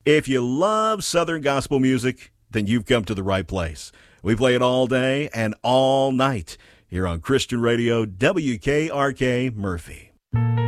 If you love Southern gospel music, then you've come to the right place. We play it all day and all night here on Christian Radio WKRK Murphy.